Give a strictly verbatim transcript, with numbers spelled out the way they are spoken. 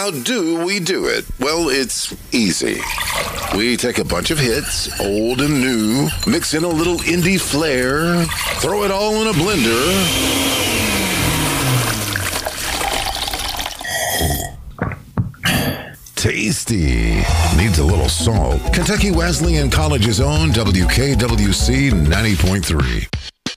How do we do it? Well, it's easy. We take a bunch of hits, old and new, mix in a little indie flair, throw it all in a blender. Tasty. Needs a little salt. Kentucky Wesleyan College's own W K W C ninety point three.